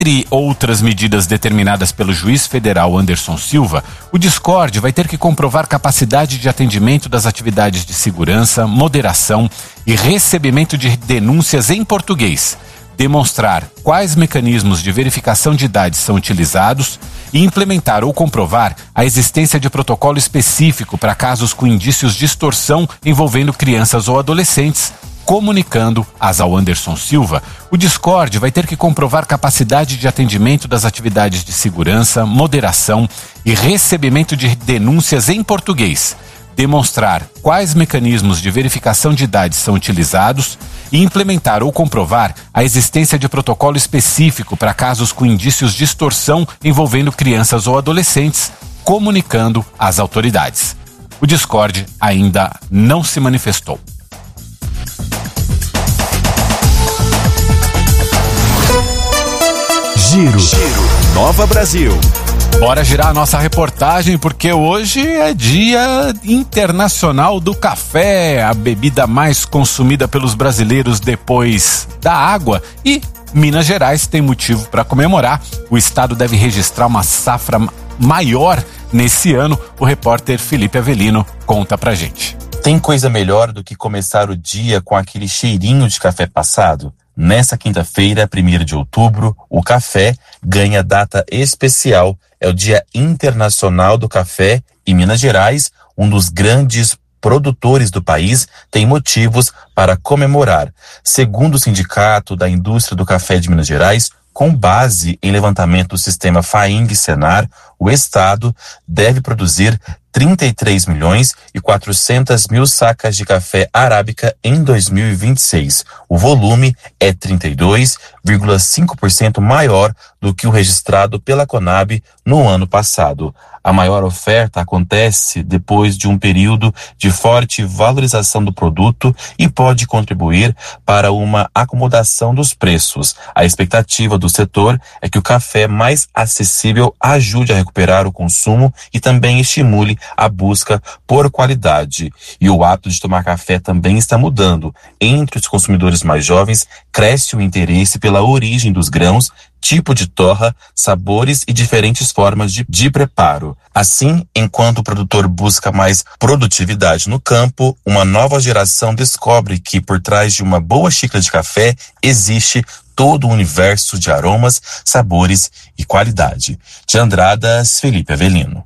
Entre outras medidas determinadas pelo juiz federal Anderson Silva, o Discord vai ter que comprovar capacidade de atendimento das atividades de segurança, moderação e recebimento de denúncias em português, demonstrar quais mecanismos de verificação de idade são utilizados e implementar ou comprovar a existência de protocolo específico para casos com indícios de extorsão envolvendo crianças ou adolescentes, comunicando ao Anderson Silva, o Discord vai ter que comprovar capacidade de atendimento das atividades de segurança, moderação e recebimento de denúncias em português, demonstrar quais mecanismos de verificação de idade são utilizados e implementar ou comprovar a existência de protocolo específico para casos com indícios de extorsão envolvendo crianças ou adolescentes, comunicando às autoridades. O Discord ainda não se manifestou. Giro. Nova Brasil. Bora girar a nossa reportagem, porque hoje é Dia Internacional do Café, a bebida mais consumida pelos brasileiros depois da água. E Minas Gerais tem motivo para comemorar. O estado deve registrar uma safra maior nesse ano. O repórter Felipe Avelino conta pra gente. Tem coisa melhor do que começar o dia com aquele cheirinho de café passado? Nessa quinta-feira, 1º de outubro, o café ganha data especial. É o Dia Internacional do Café e Minas Gerais, um dos grandes produtores do país, tem motivos para comemorar. Segundo o Sindicato da Indústria do Café de Minas Gerais, com base em levantamento do sistema FAING-SENAR, o Estado deve produzir 33.400.000 sacas de café arábica em 2026. O volume é 32,5% maior do que o registrado pela Conab no ano passado. A maior oferta acontece depois de um período de forte valorização do produto e pode contribuir para uma acomodação dos preços. A expectativa do setor é que o café mais acessível ajude a recuperar o consumo e também estimule a busca por qualidade. E o hábito de tomar café também está mudando. Entre os consumidores mais jovens, cresce o interesse pela origem dos grãos, tipo de torra, sabores e diferentes formas de preparo. Assim, enquanto o produtor busca mais produtividade no campo, uma nova geração descobre que por trás de uma boa xícara de café existe todo um universo de aromas, sabores e qualidade. De Andradas, Felipe Avelino.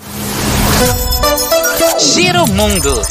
Giro Mundo.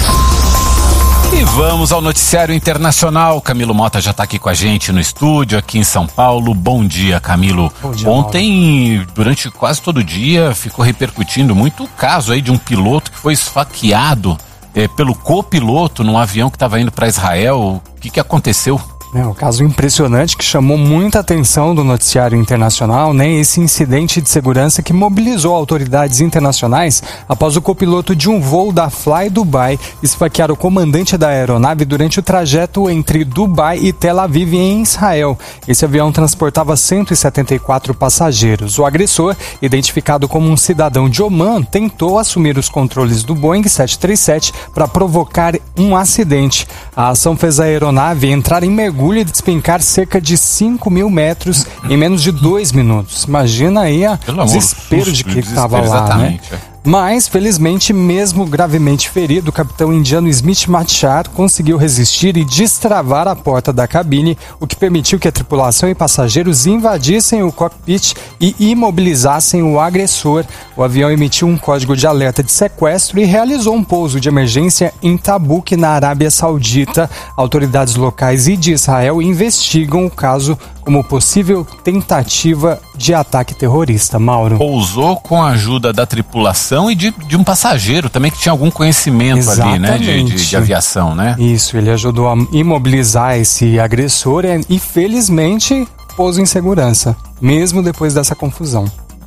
E vamos ao noticiário internacional. Camilo Mota já está aqui com a gente no estúdio, aqui em São Paulo. Bom dia, Camilo. Bom dia, Ontem, durante quase todo o dia, ficou repercutindo muito o caso aí de um piloto que foi esfaqueado pelo copiloto num avião que estava indo para Israel. O que aconteceu? É um caso impressionante que chamou muita atenção do noticiário internacional, né? Esse incidente de segurança que mobilizou autoridades internacionais após o copiloto de um voo da Fly Dubai esfaquear o comandante da aeronave durante o trajeto entre Dubai e Tel Aviv em Israel. Esse avião transportava 174 passageiros. O agressor, identificado como um cidadão de Omã, tentou assumir os controles do Boeing 737 para provocar um acidente. A ação fez a aeronave entrar em mergulho e despencar cerca de 5.000 metros em menos de 2 minutos. Imagina aí o desespero de quem estava lá, né? Mas, felizmente, mesmo gravemente ferido, o capitão indiano Smith Machar conseguiu resistir e destravar a porta da cabine, o que permitiu que a tripulação e passageiros invadissem o cockpit e imobilizassem o agressor. O avião emitiu um código de alerta de sequestro e realizou um pouso de emergência em Tabuk, na Arábia Saudita. Autoridades locais e de Israel investigam o caso como possível tentativa de ataque terrorista. Mauro. Pousou com a ajuda da tripulação e de um passageiro também que tinha algum conhecimento. Exatamente. Ali, né, de aviação, né? Isso, ele ajudou a imobilizar esse agressor e felizmente pôs em segurança, mesmo depois dessa confusão.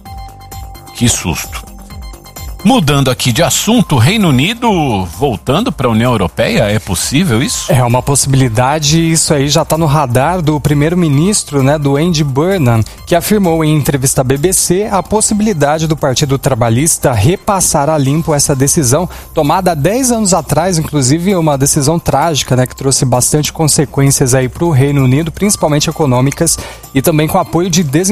Que susto. Mudando aqui de assunto, Reino Unido voltando para a União Europeia, é possível isso? É uma possibilidade, isso aí já está no radar do primeiro-ministro, né, do Andy Burnham, que afirmou em entrevista à BBC a possibilidade do Partido Trabalhista repassar a limpo essa decisão, tomada há 10 anos atrás, inclusive uma decisão trágica, né, que trouxe bastante consequências aí para o Reino Unido, principalmente econômicas, e também com apoio de